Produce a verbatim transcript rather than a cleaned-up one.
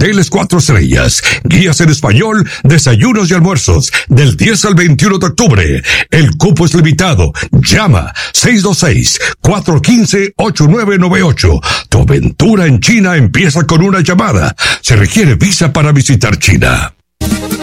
hoteles cuatro estrellas, guías en español, desayunos y almuerzos, del diez al veintiuno de octubre. El cupo es limitado. Llama seis dos seis, cuatro uno cinco, ocho nueve nueve ocho. Tu aventura en China empieza con una llamada. Se requiere visa para visitar China.